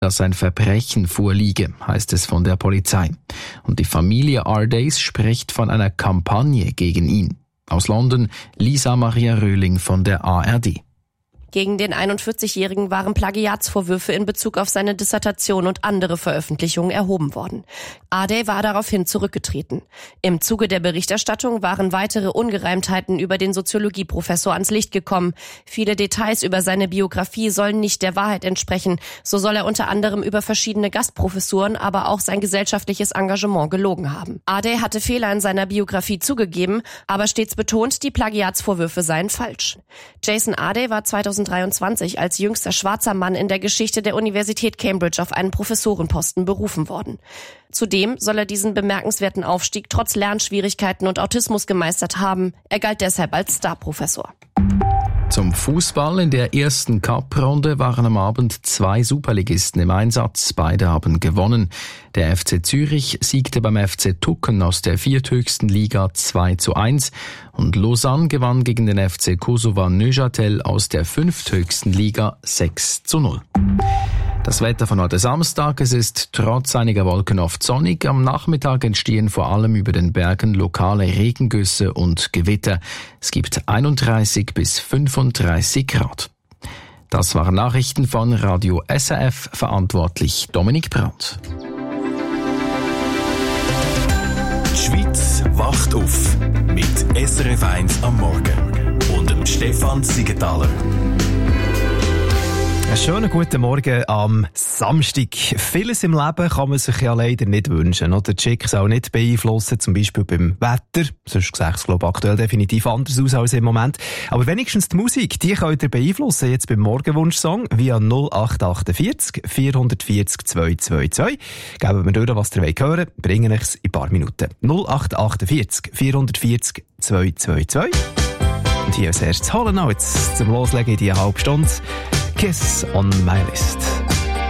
dass ein Verbrechen vorliege, heißt es von der Polizei. Und die Familie Ardays spricht von einer Kampagne gegen ihn. Aus London, Lisa Maria Röhling von der ARD. Gegen den 41-Jährigen waren Plagiatsvorwürfe in Bezug auf seine Dissertation und andere Veröffentlichungen erhoben worden. Arday war daraufhin zurückgetreten. Im Zuge der Berichterstattung waren weitere Ungereimtheiten über den Soziologieprofessor ans Licht gekommen. Viele Details über seine Biografie sollen nicht der Wahrheit entsprechen. So soll er unter anderem über verschiedene Gastprofessuren, aber auch sein gesellschaftliches Engagement gelogen haben. Arday hatte Fehler in seiner Biografie zugegeben, aber stets betont, die Plagiatsvorwürfe seien falsch. Jason Arday war 2023 als jüngster schwarzer Mann in der Geschichte der Universität Cambridge auf einen Professorenposten berufen worden. Zudem soll er diesen bemerkenswerten Aufstieg trotz Lernschwierigkeiten und Autismus gemeistert haben. Er galt deshalb als Starprofessor. Zum Fußball: In der ersten Cup-Runde waren am Abend 2 Superligisten im Einsatz. Beide haben gewonnen. Der FC Zürich siegte beim FC Tucken aus der vierthöchsten Liga 2:1 und Lausanne gewann gegen den FC Kosovo Neuchâtel aus der fünfthöchsten Liga 6:0. Das Wetter von heute Samstag: Es ist trotz einiger Wolken oft sonnig. Am Nachmittag entstehen vor allem über den Bergen lokale Regengüsse und Gewitter. Es gibt 31 bis 35 Grad. Das waren Nachrichten von Radio SRF, verantwortlich Dominik Brandt. Die Schweiz wacht auf mit SRF 1 am Morgen und dem Stefan Siegenthaler. Einen schönen guten Morgen am Samstag. Vieles im Leben kann man sich ja leider nicht wünschen. Oder die Schicksal nicht beeinflussen, zum Beispiel beim Wetter. Sonst sieht es, glaube ich, aktuell definitiv anders aus als im Moment. Aber wenigstens die Musik, die könnt ihr beeinflussen, jetzt beim Morgenwunsch-Song via 0848 440 222. Geben wir durch, was ihr hören wollt, bringen es in ein paar Minuten. 0848 440 222. Und hier als erstes Hall & Oates zum Loslegen in die halbe Stunde. Kiss on my list.